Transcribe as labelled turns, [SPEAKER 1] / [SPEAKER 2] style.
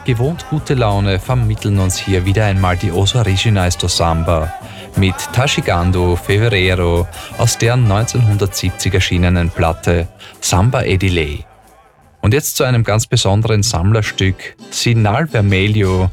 [SPEAKER 1] gewohnt gute Laune vermitteln uns hier wieder einmal die Os Originais do Samba mit Tashigando Fevereiro aus deren 1970 erschienenen Platte Samba e Delay. Und jetzt zu einem ganz besonderen Sammlerstück, Sinal Vermelho